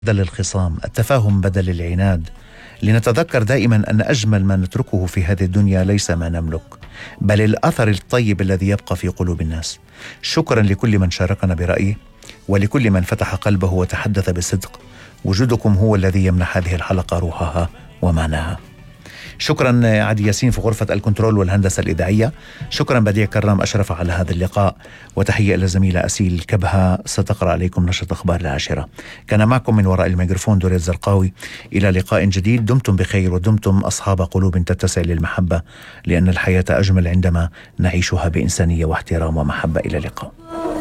بدل الخصام، التفاهم بدل العناد. لنتذكر دائما أن أجمل ما نتركه في هذه الدنيا ليس ما نملك، بل الأثر الطيب الذي يبقى في قلوب الناس. شكرا لكل من شاركنا برأيه، ولكل من فتح قلبه وتحدث بصدق. وجودكم هو الذي يمنح هذه الحلقة روحها ومعناها. شكرا عدي ياسين في غرفة الكنترول والهندسة الإذاعية. شكرا بديع كرام أشرف على هذا اللقاء. وتحية إلى الزميلة أسيل كبهة ستقرأ عليكم نشرة أخبار 10. كان معكم من وراء الميكروفون دوريت زرقاوي. إلى لقاء جديد. دمتم بخير ودمتم أصحاب قلوب تتسع للمحبة، لأن الحياة أجمل عندما نعيشها بإنسانية واحترام ومحبة. إلى اللقاء.